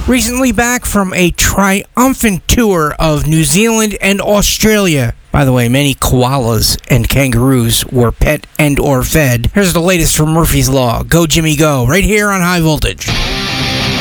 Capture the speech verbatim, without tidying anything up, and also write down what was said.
Recently back from a triumphant tour of New Zealand and Australia. By the way, many koalas and kangaroos were pet and or fed. Here's the latest from Murphy's Law. Go Jimmy Go, right here on High Voltage.